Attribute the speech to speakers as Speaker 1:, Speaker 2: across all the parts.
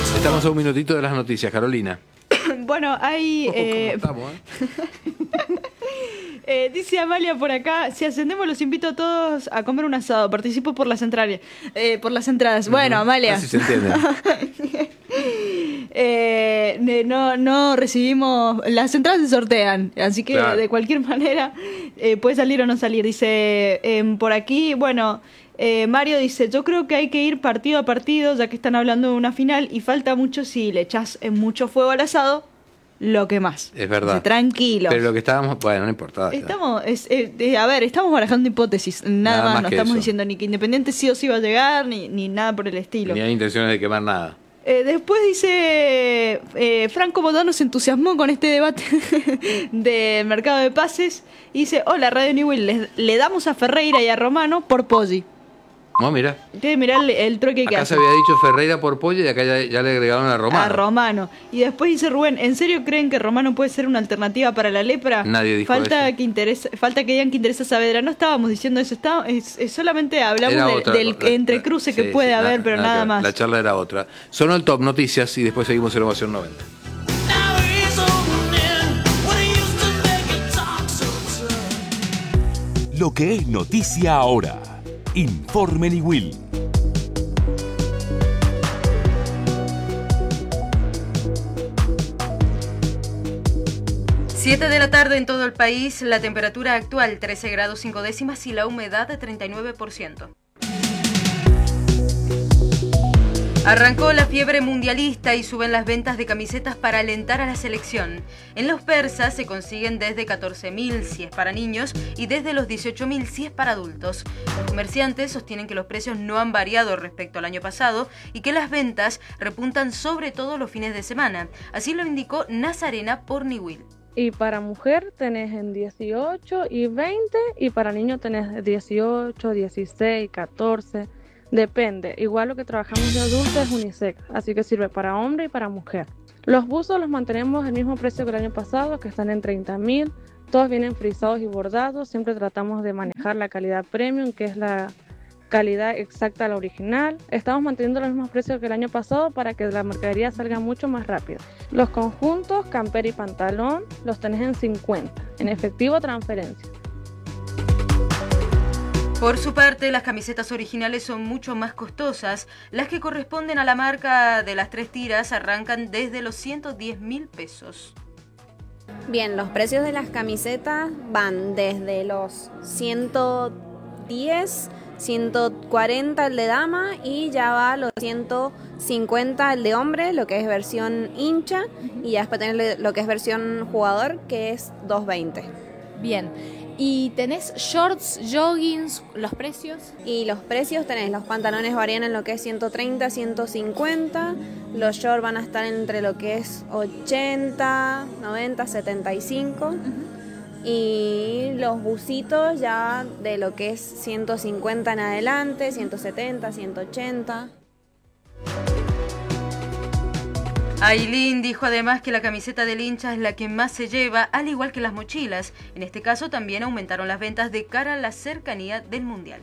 Speaker 1: Estamos a un minutito de las noticias, Carolina.
Speaker 2: Bueno, hay...
Speaker 1: ¿Cómo estamos,
Speaker 2: dice Amalia por acá, si ascendemos los invito a todos a comer un asado, participo por las entradas. Bueno, Amalia.
Speaker 1: Así se entiende.
Speaker 2: No recibimos, las entradas se sortean, así que
Speaker 1: Claro.
Speaker 2: de cualquier manera puede salir o no salir. Dice por aquí, bueno, Mario dice, yo creo que hay que ir partido a partido, ya que están hablando de una final y falta mucho. Si le echás mucho fuego al asado, lo que más.
Speaker 1: Es verdad.
Speaker 2: Dice, tranquilo.
Speaker 1: Pero lo que estábamos, bueno, no importa.
Speaker 2: Estamos barajando hipótesis, nada más, no
Speaker 1: que
Speaker 2: estamos
Speaker 1: eso.
Speaker 2: diciendo ni que Independiente sí o sí va a llegar, ni nada por el estilo.
Speaker 1: Ni hay intenciones de quemar nada.
Speaker 2: Después dice, Franco Modano se entusiasmó con este debate del mercado de pases y dice, hola Radio Newell, le damos a Ferreira y a Romano por Poggi.
Speaker 1: No, mira.
Speaker 2: Ustedes mirá el troque que
Speaker 1: Acá
Speaker 2: hace.
Speaker 1: se había dicho Ferreira por Pollo y acá ya le agregaron a Romano.
Speaker 2: A Romano. Y después dice Rubén, ¿en serio creen que Romano puede ser una alternativa para la lepra?
Speaker 1: Nadie dijo
Speaker 2: falta
Speaker 1: eso.
Speaker 2: Falta que digan que interesa Saavedra. No estábamos diciendo eso, solamente hablamos
Speaker 1: Era otra,
Speaker 2: del entrecruce que puede haber, pero nada más.
Speaker 1: La charla era otra. Sonó el top noticias y después seguimos en Ovación 90.
Speaker 3: Lo que es noticia ahora. Informe Newell.
Speaker 4: 7 de la tarde en todo el país, la temperatura actual 13 grados 5 décimas y la humedad de 39%. Arrancó la fiebre mundialista y suben las ventas de camisetas para alentar a la selección. En los persas se consiguen desde 14.000 si es para niños y desde los 18.000 si es para adultos. Los comerciantes sostienen que los precios no han variado respecto al año pasado y que las ventas repuntan sobre todo los fines de semana. Así lo indicó Nazarena por Newell.
Speaker 5: Y para mujer tenés en 18 y 20 y para niño tenés 18, 16, 14... Depende, igual lo que trabajamos de adulto es unisex, así que sirve para hombre y para mujer. Los buzos los mantenemos al mismo precio que el año pasado, que están en 30.000, todos vienen frisados y bordados, siempre tratamos de manejar la calidad premium, que es la calidad exacta a la original. Estamos manteniendo los mismos precios que el año pasado para que la mercadería salga mucho más rápido. Los conjuntos, campera y pantalón, los tenés en 50, en efectivo o transferencia.
Speaker 4: Por su parte, las camisetas originales son mucho más costosas. Las que corresponden a la marca de las 3 tiras arrancan desde los 110.000 pesos.
Speaker 6: Bien, los precios de las camisetas van desde los 110, 140 el de dama y ya va a los 150 el de hombre, lo que es versión hincha, y ya después tenés lo que es versión jugador, que es 220.
Speaker 7: Bien. ¿Y tenés shorts, joggings, los precios?
Speaker 6: Y los precios tenés, los pantalones varían en lo que es 130, 150, los shorts van a estar entre lo que es 80, 90, 75, y los bucitos ya de lo que es 150 en adelante, 170, 180.
Speaker 4: Ailín dijo además que la camiseta del hincha es la que más se lleva, al igual que las mochilas. En este caso también aumentaron las ventas de cara a la cercanía del Mundial.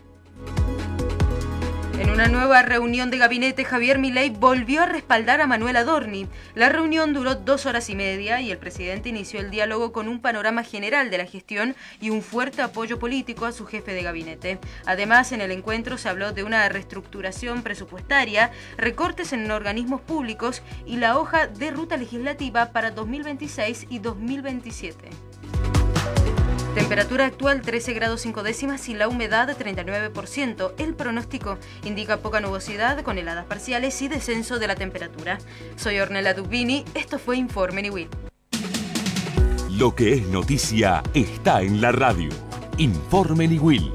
Speaker 4: En una nueva reunión de gabinete, Javier Milei volvió a respaldar a Manuel Adorni. La reunión duró 2 horas y media y el presidente inició el diálogo con un panorama general de la gestión y un fuerte apoyo político a su jefe de gabinete. Además, en el encuentro se habló de una reestructuración presupuestaria, recortes en organismos públicos y la hoja de ruta legislativa para 2026 y 2027. Temperatura actual 13 grados 5 décimas y la humedad 39%. El pronóstico indica poca nubosidad con heladas parciales y descenso de la temperatura. Soy Ornella Dubini, esto fue Informe Newell.
Speaker 3: Lo que es noticia está en la radio. Informe Newell.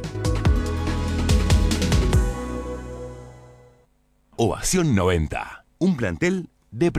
Speaker 3: Ovación 90. Un plantel de